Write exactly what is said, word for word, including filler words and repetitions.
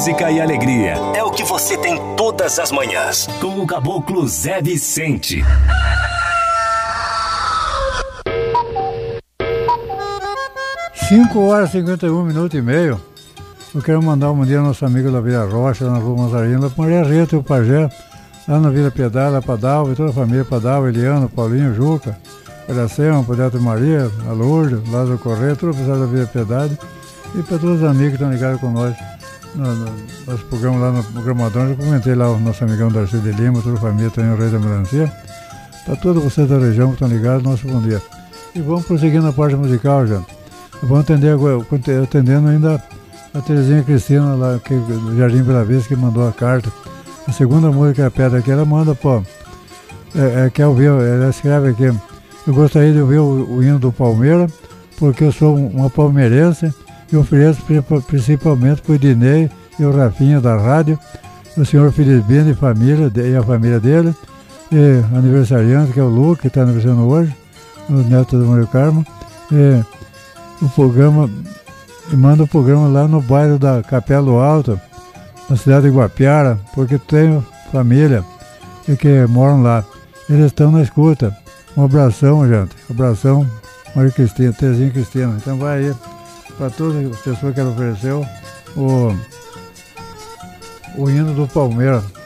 música e alegria. É o que você tem todas as manhãs. Com o Caboclo Zé Vicente. cinco horas e cinquenta e um minutos e meio. Eu quero mandar um dia a nossa amiga da Vila Rocha, na Rua Mazarina, lá para Maria Rita e o Pajé, lá na Vila Piedade, lá para Dalva, e toda a família Padalva, Eliana, Paulinho, Juca, Iracema, Podeto Maria, a Lourdes, Lázaro Correia, todo o pessoal da Vila Piedade, e para todos os amigos que estão ligados com nós no, no nosso programa lá no Programador. Eu comentei lá o nosso amigão Darcy de Lima, toda a família, Tonho Rei da Melancia, para todos vocês da região que estão ligados, nosso bom dia. E vamos prosseguir na parte musical, gente. Vamos atender agora, atendendo ainda a Terezinha Cristina, lá, que, do Jardim Bela Vista, que mandou a carta. A segunda música que é a pedra aqui, ela manda, pô, é, é, quer ouvir, ela escreve aqui: eu gostaria de ouvir o, o hino do Palmeiras, porque eu sou uma palmeirense e ofereço principalmente para o Idinei e o Rafinha da rádio, o senhor Felizbino e, família, e a família dele, e aniversariante, que é o Lu, que está aniversariando hoje, o neto do Mário Carmo, e o programa, e manda o programa lá no bairro da Capela do Alto, na cidade de Guapiara, porque tenho família e que moram lá. Eles estão na escuta. Um abração, gente. Um abração, Maria Cristina, Terezinha Cristina. Então vai aí para todas as pessoas que ela ofereceu o, o hino do Palmeiras.